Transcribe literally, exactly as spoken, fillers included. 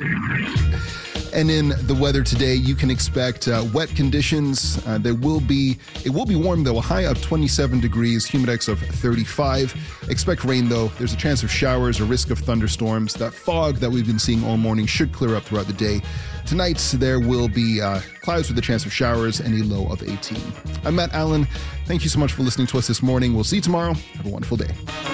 And in the weather today, you can expect uh, wet conditions. Uh, there will be, it will be warm though, a high of twenty-seven degrees, humidex of thirty-five. Expect rain though. There's a chance of showers, a risk of thunderstorms. That fog that we've been seeing all morning should clear up throughout the day. Tonight, there will be uh, clouds with a chance of showers and a low of eighteen. I'm Matt Allen. Thank you so much for listening to us this morning. We'll see you tomorrow. Have a wonderful day.